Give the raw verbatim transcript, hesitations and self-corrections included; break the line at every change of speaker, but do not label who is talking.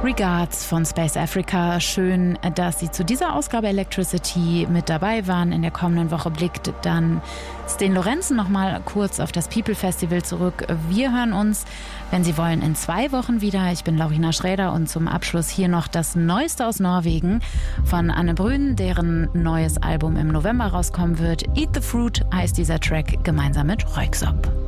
Regards von Space Africa. Schön, dass Sie zu dieser Ausgabe Electricity mit dabei waren. In der kommenden Woche blickt dann Sten Lorenzen noch mal kurz auf das People Festival zurück. Wir hören uns, wenn Sie wollen, in zwei Wochen wieder. Ich bin Laurina Schräder und zum Abschluss hier noch das Neueste aus Norwegen von Anne Brün, deren neues Album im November rauskommen wird. Eat the Fruit heißt dieser Track, gemeinsam mit Röyksopp.